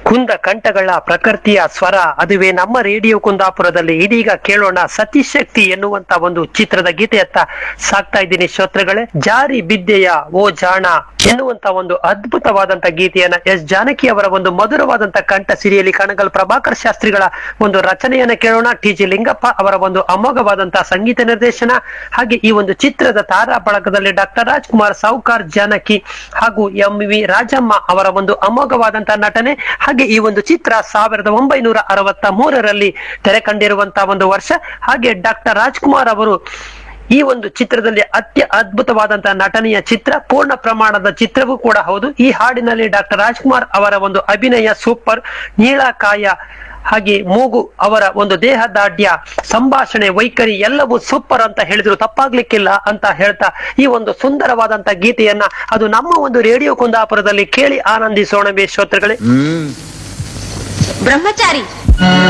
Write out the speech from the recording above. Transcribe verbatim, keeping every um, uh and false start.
ಕುಂದ ಕಂಠಗಳ ಪ್ರಕೃತಿಯ ಸ್ವರ ಅದುವೇ ನಮ್ಮ ರೇಡಿಯೋ ಕುಂದಾಪುರದಲ್ಲಿ. ಇದೀಗ ಕೇಳೋಣ ಸತಿಶಕ್ತಿ ಎನ್ನುವಂತ ಒಂದು ಚಿತ್ರದ ಗೀತೆಯತ್ತ ಸಾಕ್ತಾ ಇದ್ದೀನಿ ಶ್ರೋತೃಗಳೇ. ಜಾರಿ ಬಿದ್ದೆಯ ಓ ಜಾಣ ಎನ್ನುವಂತ ಒಂದು ಅದ್ಭುತವಾದಂತ ಗೀತೆಯನ್ನ ಎಸ್ ಜಾನಕಿ ಅವರ ಒಂದು ಮಧುರವಾದಂತ ಕಂಠ ಸಿರಿಯಲ್ಲಿ ಕಣಗಲ್ ಪ್ರಭಾಕರ್ ಶಾಸ್ತ್ರಿಗಳ ಒಂದು ರಚನೆಯನ್ನ ಕೇಳೋಣ. ಟಿ ಜಿ ಲಿಂಗಪ್ಪ ಅವರ ಒಂದು ಅಮೋಘವಾದಂತಹ ಸಂಗೀತ ನಿರ್ದೇಶನ. ಹಾಗೆ ಈ ಒಂದು ಚಿತ್ರದ ತಾರಾ ಬಳಗದಲ್ಲಿ ಡಾಕ್ಟರ್ ರಾಜ್ಕುಮಾರ್, ಸಾವುಕಾರ್, ಜಾನಕಿ ಹಾಗೂ ಎಂ ವಿ ರಾಜಮ್ಮ ಅವರ ಒಂದು ಅಮೋಘವಾದಂತಹ ನಟನೆ. ಹಾಗೆ ಈ ಒಂದು ಚಿತ್ರ ಸಾವಿರದ ಒಂಬೈನೂರ ಅರವತ್ತ ಮೂರರಲ್ಲಿ ತೆರೆ ಕಂಡಿರುವಂತಹ ಒಂದು ವರ್ಷ. ಹಾಗೆ ಡಾಕ್ಟರ್ ರಾಜ್ಕುಮಾರ್ ಅವರು ಈ ಒಂದು ಚಿತ್ರದಲ್ಲಿ ಅತ್ಯ ಅದ್ಭುತವಾದಂತಹ ನಟನೆಯ ಚಿತ್ರ, ಪೂರ್ಣ ಪ್ರಮಾಣದ ಚಿತ್ರವೂ ಕೂಡ ಹೌದು. ಈ ಹಾಡಿನಲ್ಲಿ ಡಾಕ್ಟರ್ ರಾಜ್ಕುಮಾರ್ ಅವರ ಒಂದು ಅಭಿನಯ ಸೂಪರ್. ನೀಳಕಾಯ ಹಾಗೆ ಮೂಗು, ಅವರ ಒಂದು ದೇಹದಾಢ್ಯ, ಸಂಭಾಷಣೆ, ವೈಖರಿ ಎಲ್ಲವೂ ಸೂಪರ್ ಅಂತ ಹೇಳಿದ್ರು ತಪ್ಪಾಗ್ಲಿಕ್ಕಿಲ್ಲ ಅಂತ ಹೇಳ್ತಾ ಈ ಒಂದು ಸುಂದರವಾದಂತ ಗೀತೆಯನ್ನ ಅದು ನಮ್ಮ ಒಂದು ರೇಡಿಯೋ ಕುಂದಾಪುರದಲ್ಲಿ ಕೇಳಿ ಆನಂದಿಸೋಣ ಶ್ರೋತೃಗಳೇ. ಬ್ರಹ್ಮಚಾರಿ